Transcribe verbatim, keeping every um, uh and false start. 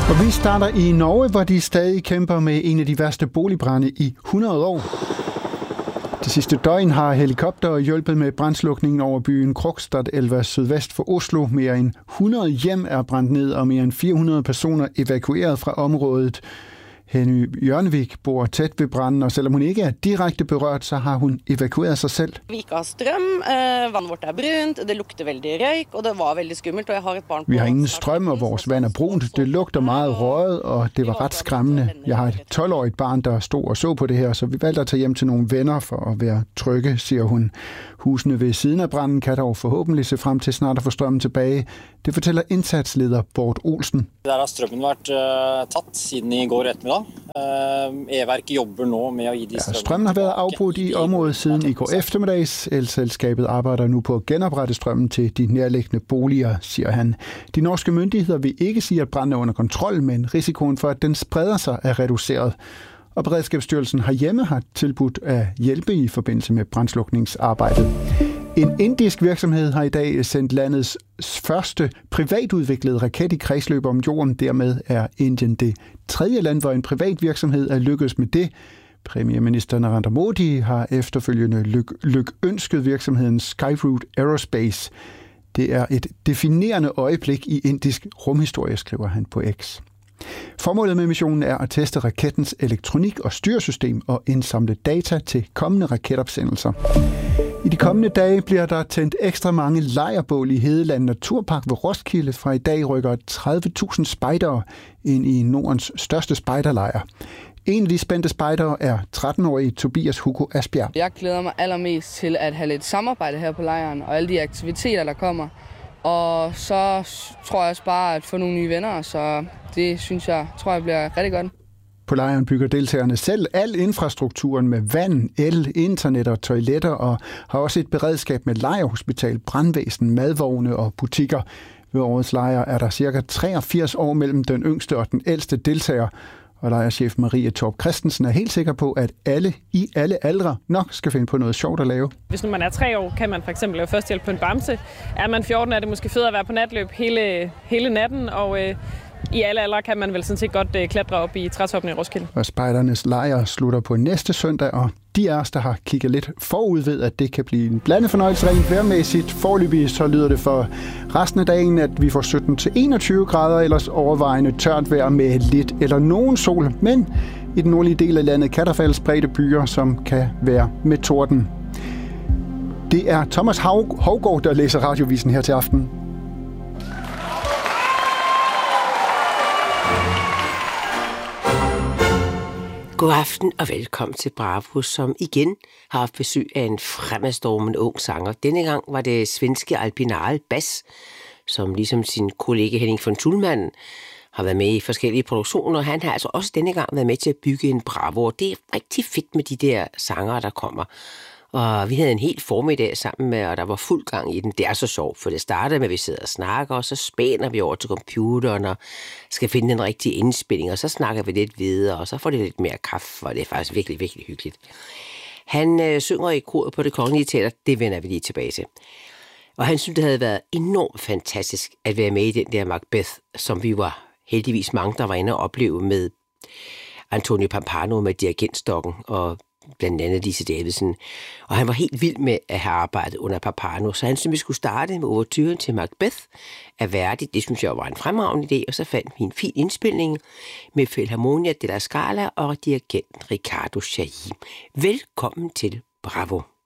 Og vi starter i Norge, hvor de stadig kæmper med en af de værste boligbrande i hundrede år. Det sidste døgn har helikopter hjulpet med brandslukningen over byen Krokstadelva sydvest for Oslo. Mere end hundrede hjem er brændt ned, og mere end fire hundrede personer evakueret fra området. Henny Jørnevik bor tæt ved branden, og selvom hun ikke er direkte berørt, så har hun evakueret sig selv. Vi ikke har strøm, øh, vandet vort er brunt, det lugter vældig røyk, og det var vældig skummelt, og jeg har et barn på... Vi har ingen strøm, og vores vand er brunt. Det lugter meget røget, og det var ret skræmmende. Jeg har et tolv-årigt barn, der stod og så på det her, så vi valgte at tage hjem til nogle venner for at være trygge, siger hun. Husene ved siden af branden kan dog forhåbentlig se frem til snart at få strømmen tilbage. Det fortæller indsatsleder Bård Olsen. Der har strømmen vært uh, tatt siden i går ettermiddag. Uh, E-værket jobber nu med at give de strømmen. Ja, strømmen har været afbrudt i området siden i går eftermiddags. Elselskabet arbejder nu på at genoprette strømmen til de nærliggende boliger, siger han. De norske myndigheder vil ikke sige, at branden er under kontrol, men risikoen for, at den spreder sig, er reduceret. Og Beredskabsstyrelsen herhjemme har tilbudt at hjælpe i forbindelse med brandslukningsarbejdet. En indisk virksomhed har i dag sendt landets første privatudviklede raket i kredsløb om jorden. Dermed er Indien det tredje land, hvor en privat virksomhed er lykkedes med det. Premierminister Narendra Modi har efterfølgende lyk- lykønsket virksomheden Skyroot Aerospace. Det er et definerende øjeblik i indisk rumhistorie, skriver han på X. Formålet med missionen er at teste rakettens elektronik og styresystem og indsamle data til kommende raketopsendelser. I de kommende dage bliver der tændt ekstra mange lejrbål i Hedeland Naturpark ved Roskilde. Fra i dag rykker tredive tusind spejdere ind i Nordens største spejderlejr. En af de spændte spejdere er tretten-årige Tobias Hugo Asbjerg. Jeg glæder mig allermest til at have lidt samarbejde her på lejren og alle de aktiviteter, der kommer. Og så tror jeg også bare at få nogle nye venner, så det synes jeg, tror jeg bliver rigtig godt. På lejren bygger deltagerne selv al infrastrukturen med vand, el, internet og toiletter, og har også et beredskab med lejrhospital, brandvæsen, madvogne og butikker. Ved årets lejr er der ca. treogfirs år mellem den yngste og den ældste deltager, og lejrchef Marie Torp Christensen er helt sikker på, at alle i alle aldre nok skal finde på noget sjovt at lave. Hvis nu man er tre år, kan man for eksempel lave førstehjælp på en bamse. Er man fjorten, er det måske federe at være på natløb hele, hele natten, og øh, i alle aldre kan man vel sådan set godt øh, klatre op i trætoppen i Roskilde. Og spejdernes lejr slutter på næste søndag, og de af os, der har kigget lidt forud ved, at det kan blive en blandet fornøjelse rent vejrmæssigt. Foreløbig så lyder det for resten af dagen, at vi får sytten til enogtyve grader, ellers overvejende tørt vejr med lidt eller nogen sol. Men i den nordlige del af landet kan der falde spredte byer, som kan være med torden. Det er Thomas Haugaard, der læser radiovisen her til aften. God aften og velkommen til Bravo, som igen har haft besøg af en fremadstormende ung sanger. Denne gang var det svenske Albinal Bass, som ligesom sin kollega Henning von Tullman har været med i forskellige produktioner. Han har altså også denne gang været med til at bygge en Bravo, og det er rigtig fedt med de der sanger, der kommer. Og vi havde en helt formiddag sammen med, og der var fuld gang i den. Det er så sjovt, for det starter med, at vi sidder og snakker, og så spænder vi over til computeren og skal finde den rigtige indspilling, og så snakker vi lidt videre, og så får det lidt mere kaffe, og det er faktisk virkelig, virkelig hyggeligt. Han øh, synger i koret på Det Kongelige Teater, det vender vi lige tilbage til. Og han synes, det havde været enormt fantastisk at være med i den der Macbeth, som vi var heldigvis mange, der var inde og opleve med Antonio Pampano med dirigentstokken og blandt andet Lise Davidsen. Og han var helt vild med at have arbejdet under Pampano, så han syntes, vi skulle starte med overturen til Macbeth af Verdi. Det synes jeg var en fremragende idé, og så fandt vi en fin indspilning med Filharmonia della Scala og dirigenten Riccardo Chailly. Velkommen til Bravo.